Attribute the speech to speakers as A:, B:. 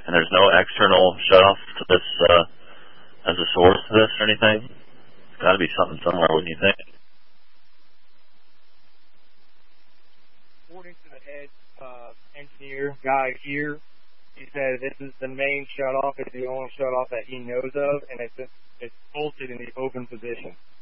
A: And there's no external shutoff to this, as a source to this or anything? There's got to be something somewhere, wouldn't you think?
B: According to the head engineer guy here, he said this is the main shutoff. It's the only shutoff that he knows of, and it's bolted in the open position.